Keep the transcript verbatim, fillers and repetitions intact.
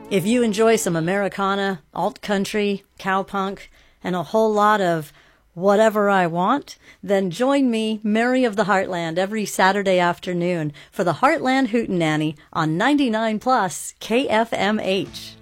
If you enjoy some Americana, alt-country, cowpunk, and a whole lot of whatever I want, then join me, Mary of the Heartland, every Saturday afternoon for the Heartland Hootenanny on ninety-nine plus K F M H.